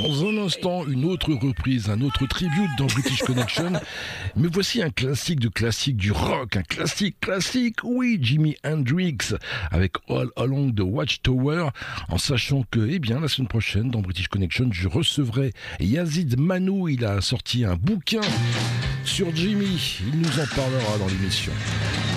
Dans un instant, une autre reprise, un autre tribute dans British Connection. Mais voici un classique de classique du rock, un classique, oui, Jimi Hendrix, avec All Along the Watchtower, en sachant que, la semaine prochaine, dans British Connection, je recevrai Yazid Manou. Il a sorti un bouquin sur Jimi. Il nous en parlera dans l'émission.